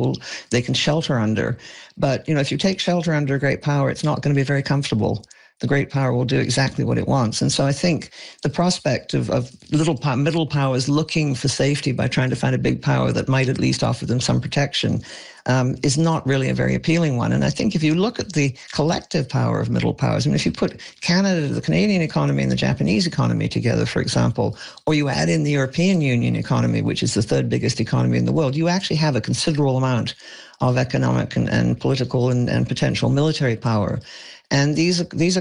they can shelter under. But, if you take shelter under a great power, it's not going to be very comfortable. The great power will do exactly what it wants. And so I think the prospect of middle powers looking for safety by trying to find a big power that might at least offer them some protection is not really a very appealing one. And I think if you look at the collective power of middle powers, if you put Canada, the Canadian economy, and the Japanese economy together, for example, or you add in the European Union economy, which is the third biggest economy in the world, you actually have a considerable amount of economic and political and potential military power. And these